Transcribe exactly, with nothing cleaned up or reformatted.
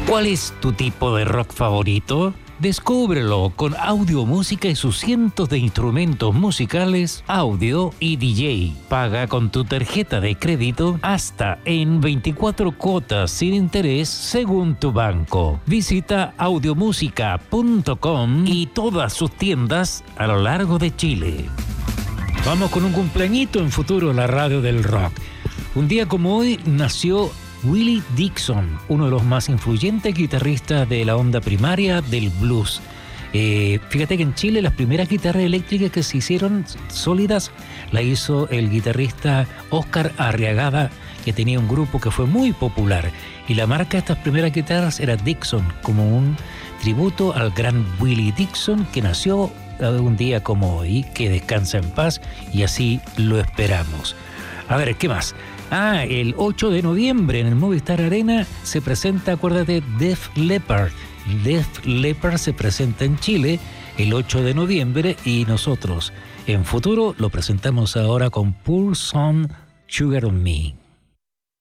¿Cuál es tu tipo de rock favorito? Descúbrelo con audio, música y sus cientos de instrumentos musicales, audio y D J. Paga con tu tarjeta de crédito hasta en veinticuatro cuotas sin interés según tu banco. Visita audiomusica punto com y todas sus tiendas a lo largo de Chile. Vamos con un cumpleañito en Futuro, la radio del rock. Un día como hoy nació Willie Dixon, uno de los más influyentes guitarristas de la onda primaria del blues. Eh, fíjate que en Chile las primeras guitarras eléctricas que se hicieron sólidas la hizo el guitarrista Oscar Arriagada, que tenía un grupo que fue muy popular. Y la marca de estas primeras guitarras era Dixon, como un tributo al gran Willie Dixon, que nació un día como hoy, que descansa en paz, y así lo esperamos. A ver, ¿qué más? Ah, el ocho de noviembre en el Movistar Arena se presenta, acuérdate, Def Leppard. Def Leppard se presenta en Chile el ocho de noviembre y nosotros en Futuro lo presentamos ahora con Pour Some Sugar on Me.